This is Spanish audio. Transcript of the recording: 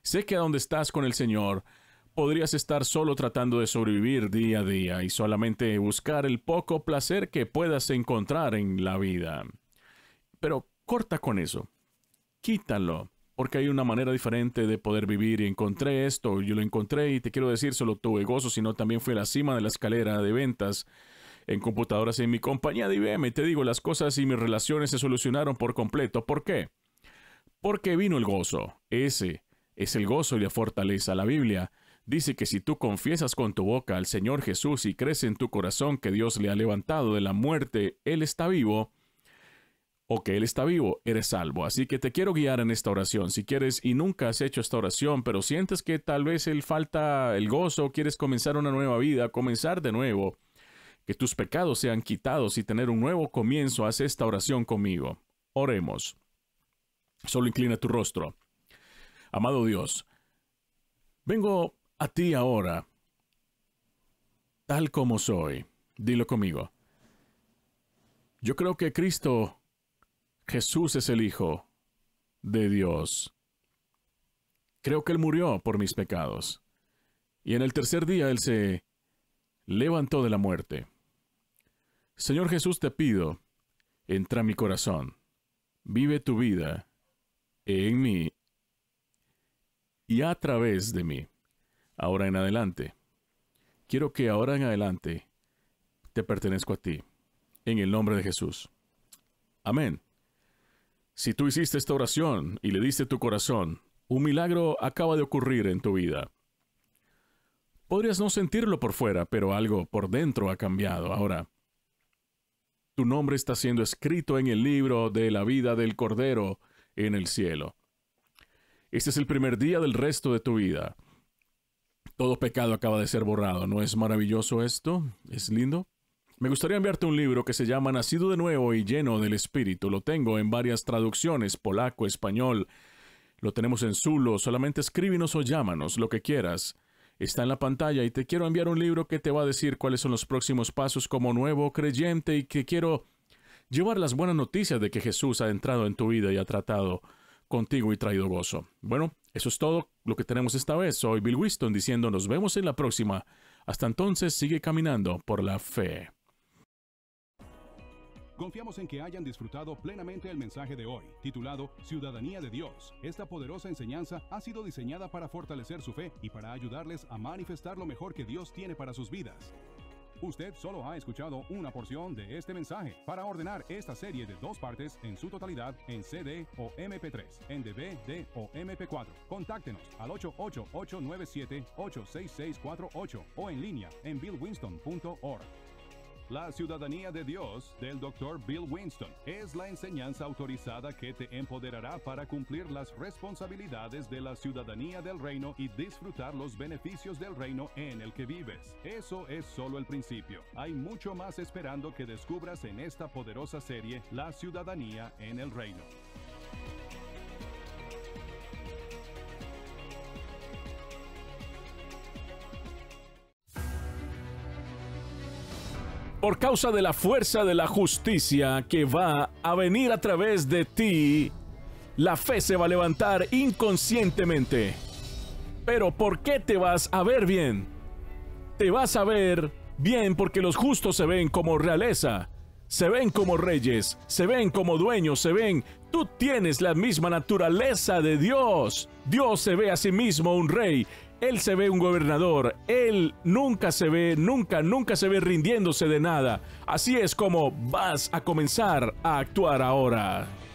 Sé que a donde estás con el Señor, podrías estar solo tratando de sobrevivir día a día y solamente buscar el poco placer que puedas encontrar en la vida. Pero corta con eso. Quítalo. Porque hay una manera diferente de poder vivir y encontré esto, yo lo encontré y te quiero decir, solo tuve gozo, sino también fui a la cima de la escalera de ventas en computadoras en mi compañía de IBM. Te digo, las cosas y mis relaciones se solucionaron por completo. ¿Por qué? Porque vino el gozo. Ese es el gozo y la fortaleza. La Biblia dice que si tú confiesas con tu boca al Señor Jesús y crees en tu corazón que Dios le ha levantado de la muerte, Él está vivo, o que Él está vivo, eres salvo. Así que te quiero guiar en esta oración. Si quieres y nunca has hecho esta oración, pero sientes que tal vez falta el gozo, quieres comenzar una nueva vida, comenzar de nuevo, que tus pecados sean quitados y tener un nuevo comienzo, haz esta oración conmigo. Oremos. Solo inclina tu rostro. Amado Dios, vengo a ti ahora, tal como soy. Dilo conmigo. Yo creo que Cristo Jesús es el Hijo de Dios. Creo que Él murió por mis pecados. Y en el tercer día Él se levantó de la muerte. Señor Jesús, te pido, entra a mi corazón. Vive tu vida en mí y a través de mí. Ahora en adelante. Quiero que ahora en adelante te pertenezco a ti. En el nombre de Jesús. Amén. Si tú hiciste esta oración y le diste tu corazón, un milagro acaba de ocurrir en tu vida. Podrías no sentirlo por fuera, pero algo por dentro ha cambiado. Ahora, tu nombre está siendo escrito en el libro de la vida del Cordero en el cielo. Este es el primer día del resto de tu vida. Todo pecado acaba de ser borrado. ¿No es maravilloso esto? ¿Es lindo? Me gustaría enviarte un libro que se llama Nacido de Nuevo y Lleno del Espíritu. Lo tengo en varias traducciones, polaco, español. Lo tenemos en zulo. Solamente escríbenos o llámanos, lo que quieras. Está en la pantalla y te quiero enviar un libro que te va a decir cuáles son los próximos pasos como nuevo creyente y que quiero llevar las buenas noticias de que Jesús ha entrado en tu vida y ha tratado contigo y traído gozo. Bueno, eso es todo lo que tenemos esta vez. Soy Bill Winston diciendo nos vemos en la próxima. Hasta entonces sigue caminando por la fe. Confiamos en que hayan disfrutado plenamente el mensaje de hoy, titulado Ciudadanía de Dios. Esta poderosa enseñanza ha sido diseñada para fortalecer su fe y para ayudarles a manifestar lo mejor que Dios tiene para sus vidas. Usted solo ha escuchado una porción de este mensaje. Para ordenar esta serie de 2 partes en su totalidad en CD o MP3, en DVD o MP4, contáctenos al 888-97-86648 o en línea en billwinston.org. La ciudadanía de Dios del Dr. Bill Winston es la enseñanza autorizada que te empoderará para cumplir las responsabilidades de la ciudadanía del reino y disfrutar los beneficios del reino en el que vives. Eso es solo el principio. Hay mucho más esperando que descubras en esta poderosa serie, La ciudadanía en el reino. Por causa de la fuerza de la justicia que va a venir a través de ti, la fe se va a levantar inconscientemente. Pero ¿por qué te vas a ver bien? Te vas a ver bien porque los justos se ven como realeza, se ven como reyes, se ven como dueños, se ven... Tú tienes la misma naturaleza de Dios. Dios se ve a sí mismo un rey. Él se ve un gobernador. Él nunca se ve rindiéndose de nada. Así es como vas a comenzar a actuar ahora.